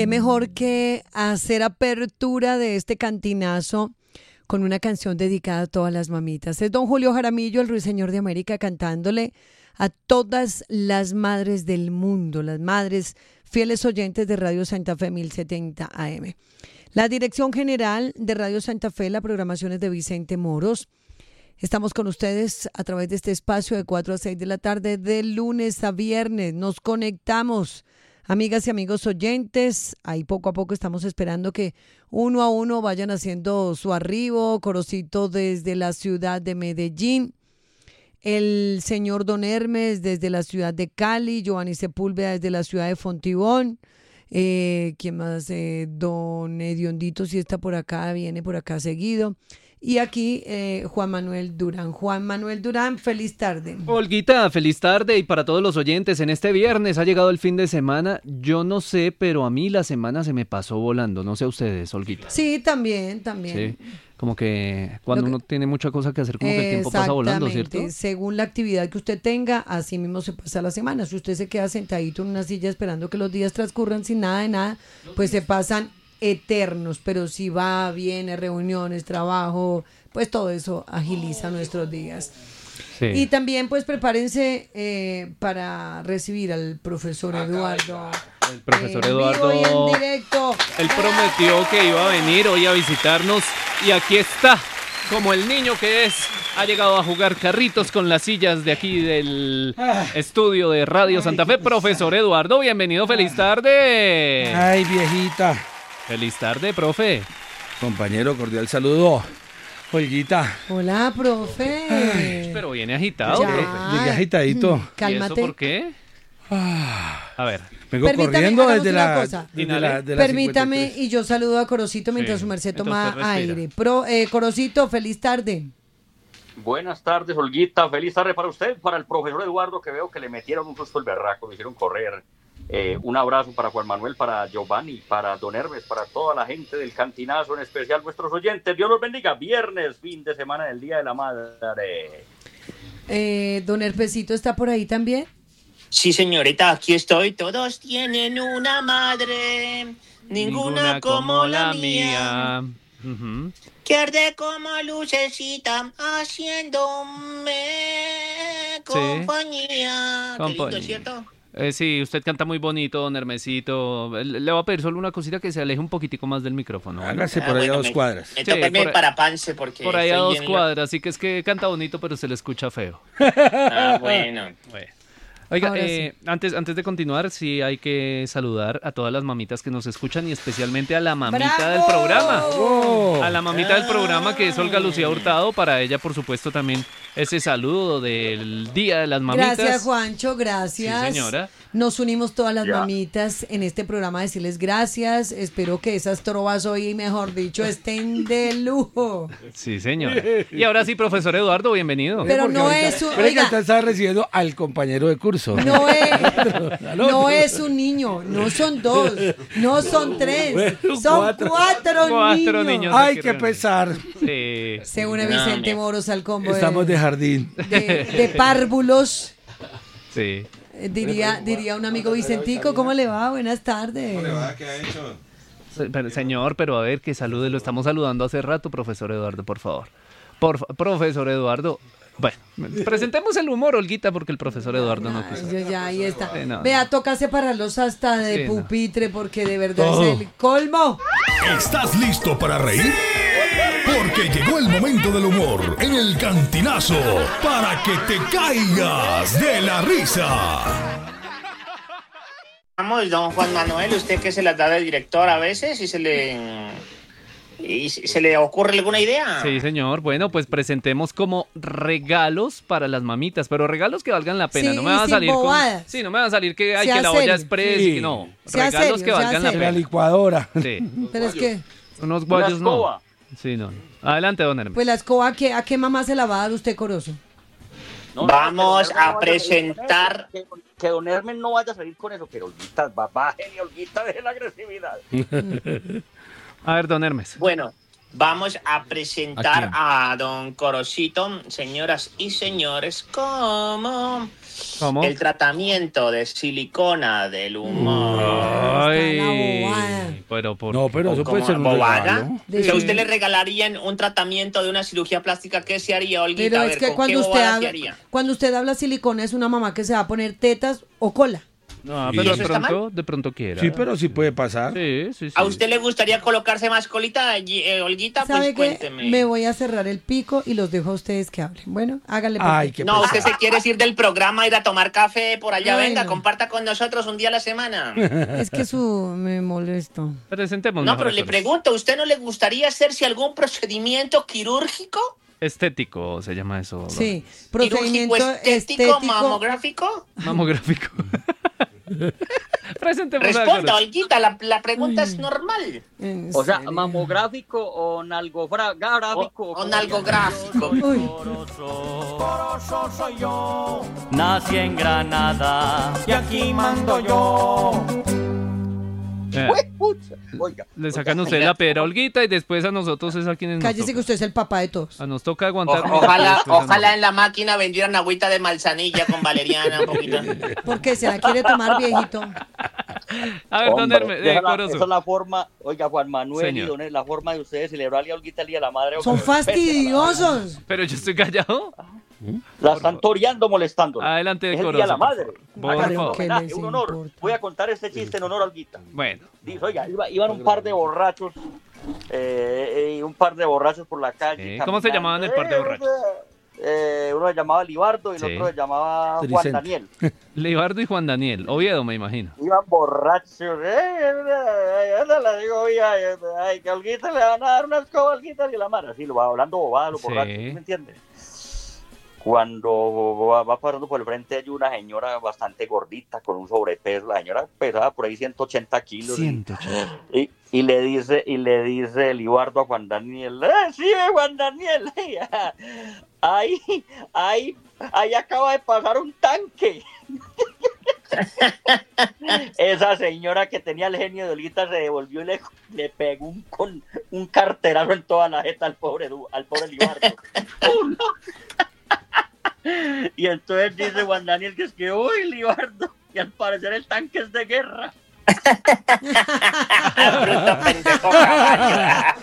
qué mejor que hacer apertura de este cantinazo con una canción dedicada a todas las mamitas. Es don Julio Jaramillo, el ruiseñor de América, cantándole a todas las madres del mundo, las madres fieles oyentes de Radio Santa Fe 1070 AM. La dirección general de Radio Santa Fe, la programación es de Vicente Moros. Estamos con ustedes a través de este espacio de 4 a 6 de la tarde, de lunes a viernes. Nos conectamos, amigas y amigos oyentes. Ahí poco a poco estamos esperando que uno a uno vayan haciendo su arribo. Corocito desde la ciudad de Medellín. El señor Don Hermes desde la ciudad de Cali. Giovanni Sepúlveda desde la ciudad de Fontibón. ¿Quién más? Don Ediondito, si está por acá, viene por acá seguido. Y aquí Juan Manuel Durán. Juan Manuel Durán, feliz tarde. Olguita, feliz tarde, y para todos los oyentes, en este viernes ha llegado el fin de semana. Yo no sé, pero a mí la semana se me pasó volando, no sé a ustedes, Olguita. Sí, también. Sí, como que cuando uno tiene mucha cosa que hacer, como que el tiempo pasa volando, ¿cierto? Según la actividad que usted tenga, así mismo se pasa la semana. Si usted se queda sentadito en una silla esperando que los días transcurran sin nada de nada, pues se pasan eternos. Pero si va, viene, reuniones, trabajo, pues todo eso agiliza nuestros días. Sí. Y también pues prepárense para recibir al profesor Eduardo. El profesor Eduardo, en vivo y en directo. Él prometió que iba a venir hoy a visitarnos y aquí está, como el niño que es. Ha llegado a jugar carritos con las sillas de aquí del estudio de Radio Santa Fe. Profesor Eduardo, bienvenido, feliz tarde. Ay, viejita. Feliz tarde, profe. Compañero, cordial saludo. Olguita. Hola, profe. Ay, pero viene agitado, profe. Llegué agitadito. Cálmate. ¿Y eso por qué? A ver. Vengo corriendo desde la Permítame 53. y yo saludo a Corocito mientras su merced toma aire. Corocito, feliz tarde. Buenas tardes, Olguita. Feliz tarde para usted, para el profesor Eduardo, que veo que le metieron un susto el berraco, lo hicieron correr. Un abrazo para Juan Manuel, para Giovanni, para Don Hermes, para toda la gente del Cantinazo, en especial nuestros oyentes. Dios los bendiga. Viernes, fin de semana del Día de la Madre. Don Hermesito, ¿está por ahí también? Sí, señorita, aquí estoy. Todos tienen una madre, ninguna como la mía. Uh-huh. Que arde como lucecita, haciéndome compañía. Qué lindo, ¿cierto? Sí, usted canta muy bonito, don Hermesito. Le voy a pedir solo una cosita, que se aleje un poquitico más del micrófono, ¿vale? Hágase por ahí a 2 cuadras. Me toca irme para Pance porque... Por ahí a 2 cuadras, así que es que canta bonito, pero se le escucha feo. Bueno. Oiga, sí. antes de continuar, sí hay que saludar a todas las mamitas que nos escuchan y especialmente a la mamita ¡Bravo! del programa. ¡Oh! A la mamita del programa, que es Olga Lucía Hurtado. Para ella, por supuesto, también ese saludo del Día de las Mamitas. Gracias, Juancho, gracias. Sí, señora. Nos unimos todas las mamitas en este programa a decirles gracias. Espero que esas trovas hoy, mejor dicho, estén de lujo. Sí, señora. Y ahora sí, profesor Eduardo, bienvenido. Pero no es un... Oiga, usted está recibiendo al compañero de curso. No es un niño, no son 2, no son 3, Bueno, son 4 niños. Ay, qué pesar. Sí. Se une Vicente Moros al combo. Estamos de jardín. De párvulos. Sí. Diría un amigo Vicentico, ¿cómo le va? Buenas tardes. ¿Cómo le va? ¿Qué ha hecho? Señor, pero a ver, que salude, lo estamos saludando hace rato, profesor Eduardo, por favor. Profesor Eduardo. Bueno, presentemos el humor, Olguita, porque el profesor Eduardo no quiso. Ya, ahí está. No. Vea, toca separarlos hasta de pupitre, porque de verdad Todo. es el colmo. ¿Estás listo para reír? Porque llegó el momento del humor en el Cantinazo, para que te caigas de la risa. Vamos, don Juan Manuel, usted que se las da de director a veces y se le ocurre alguna idea. Sí, señor. Bueno, pues presentemos como regalos para las mamitas, pero regalos que valgan la pena. Sí, no me van a sin salir bobadas. Sí, no me van a salir que Sea la olla serio. express Sí. y no. Sea Regalos serio, que valgan sea la serio. La pena. licuadora. Sí. Pero es que, Unos Una guayos no. escoba. Sí, no. Adelante, don Hermes. pues la escoba, ¿a qué mamá se la va a dar usted, Corozo? No, Vamos que don Hermes a no vaya presentar... que don Hermes no vaya a salir con eso, que Olguita, baje y Olguita, deje la agresividad. A ver, don Hermes. Bueno, vamos a presentar ¿A a don Corocito, señoras y señores, como ¿Cómo? el tratamiento de silicona del humor. Está la Ay. bobada. pero por... No, pero eso puede ¿Como ser un bobada? regalo. Si a usted le regalarían un tratamiento de una cirugía plástica, ¿qué se haría, Olguita? Pero A es ver, que ¿con cuando qué usted, bobada se habla, haría? cuando usted habla silicona es una mamá que se va a poner tetas o cola. No, ¿Y pero eso está de pronto quiera. Sí, pero sí puede pasar. Sí. ¿A usted le gustaría colocarse más colita, Olguita? ¿Sabe Pues qué? cuénteme. Me voy a cerrar el pico y los dejo a ustedes que hablen. Bueno, háganle. Ay, porque- qué No, usted pesar. se quiere ir del programa, ir a tomar café por allá. Ay, Venga, no. comparta con nosotros un día a la semana. Es que me molesto. Presentemos No, mejor pero le actores. pregunto, ¿usted no le gustaría hacerse algún procedimiento quirúrgico? Estético se llama eso. Sí, ¿Quirúrgico procedimiento estético, estético. mamográfico? Mamográfico. Presentemos Responda, actores. Olguita, la pregunta es normal. En O sea, serio. mamográfico o nalgográfico. O nalgográfico. Uy, Corozo soy yo, nací en Granada y aquí mando yo. Oiga. Le sacan a usted la pedra Olguita y después a nosotros es a quienes nos cállese toca. que usted es el papá de todos. Nos toca aguantar. Ojalá en la máquina vendieran agüita de manzanilla con valeriana un poquito. ¿Por qué? ¿Se la quiere tomar, viejito? A ver, don Hombre, Hermes, esa es la- Corozo. esa es la forma, oiga, Juan Manuel Señor. y Don Hermes, la forma de ustedes celebrarle a Olguita el Día de la Madre. Son Respeten a la madre. fastidiosos. Pero yo estoy callado. La están toreando, molestando. Adelante, Es el Día de la Corozo. Madre. Por Háganle un favor. ¿Qué homenaje, les un honor. importa? Voy a contar este chiste en honor a Olguita. Bueno, Dice, oiga, iban un par de borrachos, y un par de borrachos por la calle. ¿Cómo se caminando. llamaban el par de borrachos? Uno se llamaba Libardo y el Sí. otro se llamaba Juan Tricente. Daniel. Libardo y Juan Daniel. Oviedo, me imagino. Iban borrachos. Yo le digo, oiga, ay, que a Olguita le van a dar una escoba a Olguita y la madre. Así lo va hablando bobada, los Sí. borrachos, ¿sí me entiendes? Cuando va pasando por el frente hay una señora bastante gordita con un sobrepeso. La señora pesaba por ahí 180 kilos. 180. Y le dice Libardo a Juan Daniel, sí, Juan Daniel, ahí acaba de pasar un tanque. Esa señora que tenía el genio de Olguita se devolvió y le pegó un carterazo en toda la jeta al pobre Libardo. Y entonces dice Juan Daniel que es que, uy, Libardo, y al parecer el tanque es de guerra. Bruto pendejo caballo.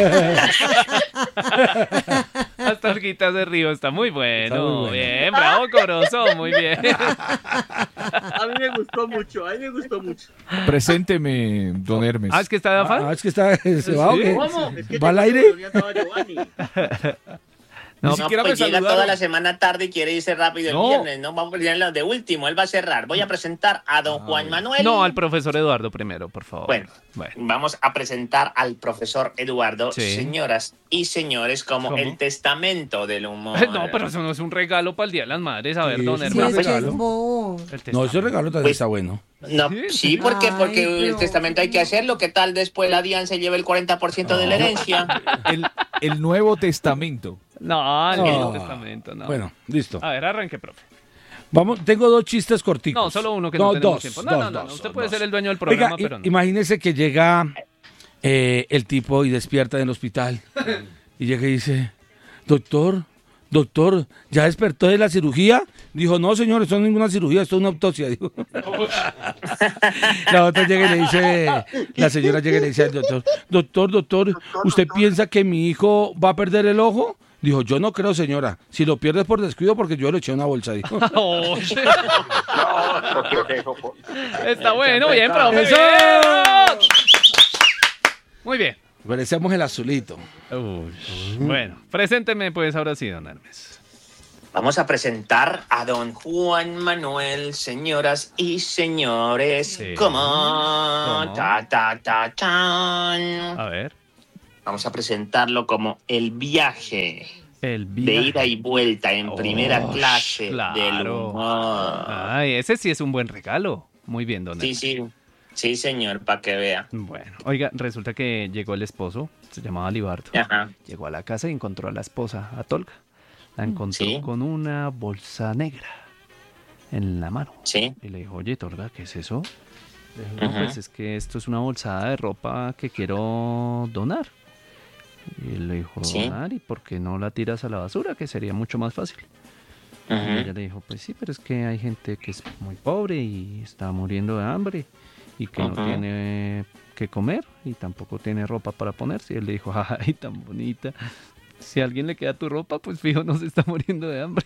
Hasta Olguita se río, está muy bueno. Está muy bueno. Bien, bravo, Corozo, muy bien. A mí me gustó mucho. Presénteme, don Hermes. Ah, es que está de afán. Ah, es que está, se va o qué? ¿Cómo? Es que ¿Va al llegó aire? cuando ya estaba Giovanni. No, No, siquiera pues me llega saludaron. toda la semana tarde y quiere irse rápido el No. viernes, ¿no? Vamos a poner lo de último, él va a cerrar. Voy a presentar a don Juan Manuel. No, al profesor Eduardo primero, por favor. Bueno, vamos a presentar al profesor Eduardo, Sí. señoras y señores, como ¿Cómo? el testamento del humor. No, pero eso no es un regalo para el Día de las Madres. A ver, Sí, don sí, Sí, Hermes. es que es regalo. bobo. No, ese regalo también Pues- está bueno. No, sí, porque Ay, el pero- testamento hay que hacerlo. ¿Qué tal después la DIAN se lleva el 40% de la herencia? El Nuevo Testamento. No, el No. Nuevo Testamento, no. Bueno, listo. A ver, arranque, profe. Vamos, tengo dos chistes corticos. No, solo uno que no tenemos dos, tiempo. No, dos, usted dos, puede dos. ser el dueño del programa, Oiga, pero no. imagínese que llega el tipo y despierta en el hospital y llega y dice, doctor, ¿ya despertó de la cirugía? Dijo, no, señor, esto no es ninguna cirugía, esto es una autopsia. Dijo. La otra llega y le dice, la señora llega y le dice al doctor, ¿usted piensa que mi hijo va a perder el ojo? Dijo, yo no creo, señora. Si lo pierdes por descuido, porque yo le eché una bolsa. Dijo. Oye, No, ¿qué es eso? está bueno, bien, profe. ¡Eso! bien. Muy bien. Merecemos el azulito. Bueno, presénteme pues ahora sí, don Hermes. Vamos a presentar a don Juan Manuel, señoras y señores, Sí. como ¿Cómo? chan. A ver. Vamos a presentarlo como el viaje El de viaje. ida y vuelta en primera Oh, clase claro. del humor. Ay, ese sí es un buen regalo. Muy bien, don Hermes. Sí, señor, para que vea. Bueno, oiga, resulta que llegó el esposo, se llamaba Libardo. Ajá. Llegó a la casa y encontró a la esposa, a Tolga. La encontró Sí. con una bolsa negra en la mano. Sí. Y le dijo, oye, Tolga, ¿qué es eso? Le dijo, no, Ajá. pues es que esto es una bolsada de ropa que quiero donar. Y él le dijo, Sí. donar, ¿y por qué no la tiras a la basura? Que sería mucho más fácil. Y Ajá. ella le dijo, pues sí, pero es que hay gente que es muy pobre y está muriendo de hambre y que no Ajá. tiene que comer y tampoco tiene ropa para ponerse. Y él le dijo, ay, tan bonita. Si a alguien le queda tu ropa, pues fijo, no se está muriendo de hambre.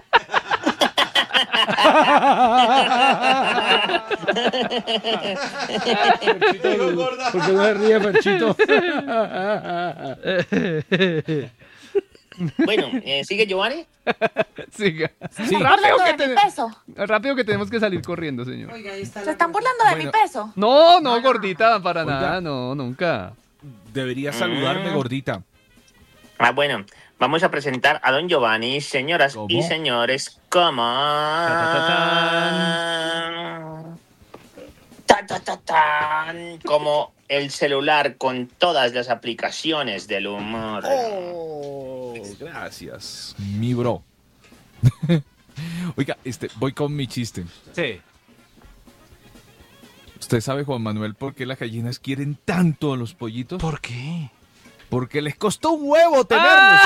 ¿Por qué no se ríe, Perchito? Bueno, ¿sigue Giovanni? Siga. Sí. Rápido que tenemos que salir corriendo, señor. Oiga, ahí está ¿Se la están burlando de mi peso? No, gordita, para nada, no, nunca. Debería saludarme, gordita. Bueno, vamos a presentar a don Giovanni, señoras ¿Cómo? y señores, como... Como el celular con todas las aplicaciones del humor. Gracias, mi bro. Oiga, voy con mi chiste. Sí. ¿Usted sabe, Juan Manuel, por qué las gallinas quieren tanto a los pollitos? ¿Por qué? Porque les costó un huevo tenerlos.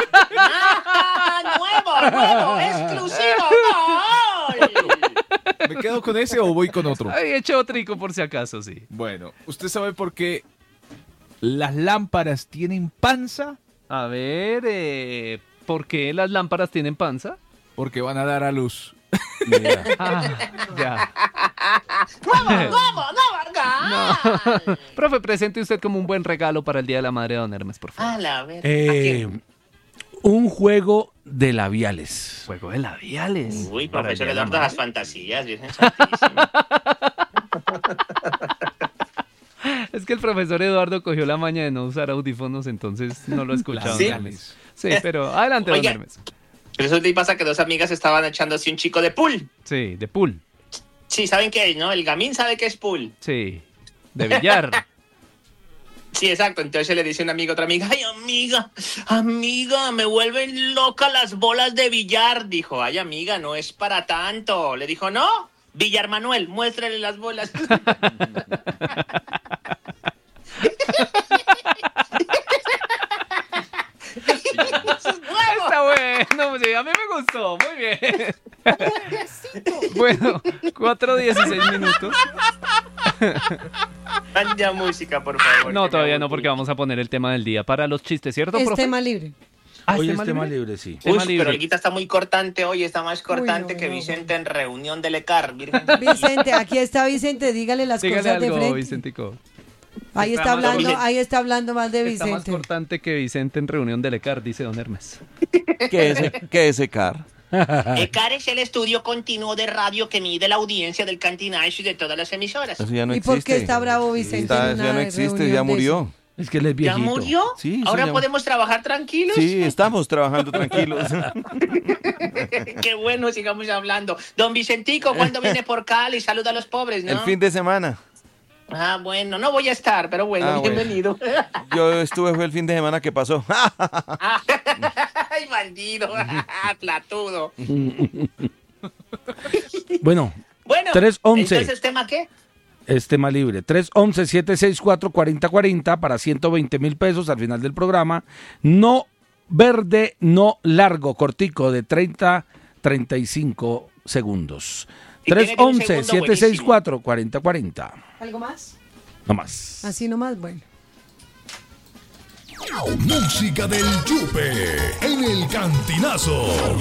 ¡Nuevo! ¡Exclusivo! ¡Gol! ¿Me quedo con ese o voy con otro? Ay, eché otrico por si acaso, sí. Bueno, ¿usted sabe por qué las lámparas tienen panza? A ver, ¿por qué las lámparas tienen panza? Porque van a dar a luz. Ya. ¡Vamos! No. Profe, presente usted como un buen regalo para el Día de la Madre de don Hermes, por favor. A la vez. Un juego de labiales. Juego de labiales. Uy, Para el profesor Día de la Eduardo, las Madre. fantasías, Virgen Santísima. Es que el profesor Eduardo cogió la maña de no usar audífonos, entonces no lo escuchaba. ¿Sí? Sí, pero adelante, don Oiga. Hermes. Resulta y pasa que dos amigas estaban echándose un chico de pool. Sí, de pool. Sí, ¿saben qué es, no? El gamín sabe qué es pool. Sí, de billar. Sí, exacto. Entonces le dice una amiga a otra amiga, ay, amiga, me vuelven loca las bolas de billar. Dijo, ay, amiga, no es para tanto. Le dijo, no, Villar Manuel, muéstrale las bolas. Está bueno, sí, a mí me gustó, muy bien. Bueno, 4:16 minutos. Vaya música, por favor. No, que me todavía no, aburrí. porque vamos a poner el tema del día para los chistes, ¿cierto, Es profe? tema libre. Hoy es tema libre, sí. Uy, Tema libre. pero Olguita está muy cortante hoy, está más cortante no, que no, Vicente en reunión del ECAR. Virgen. Vicente, aquí está Vicente, dígale las Dígale cosas de algo, frente. Vicentico. Ahí está hablando más de Está más Vicente. cortante que Vicente en reunión del ECAR, dice don Hermes. ¿Qué es ECAR? ECAR es el estudio continuo de radio que mide la audiencia del Cantinazo y de todas las emisoras. Eso ya no ¿Y existe. por qué está bravo Vicente? en Ya una no existe, reunión ya de murió. Es que él es ¿Ya viejito. murió? Sí, ¿Ahora ya- podemos trabajar tranquilos? Sí, estamos trabajando tranquilos. Qué bueno, sigamos hablando. Don Vicentico, ¿cuándo viene por Cali? Saluda a los pobres, ¿no? El fin de semana. Ah, bueno, no voy a estar, pero bueno, Ah, bueno. bienvenido. Yo fue el fin de semana que pasó. Ay, bandido, platudo. Bueno, Bueno, 3:11. entonces, ¿tema qué? es tema libre. 311-764-4040 para 120,000 pesos al final del programa. No verde, no largo, cortico de 30-35 segundos. Y tiene que un segundo 311-764-4040. ¿Algo más? No más. Así nomás, bueno. Música del Yupe en el Cantinazo.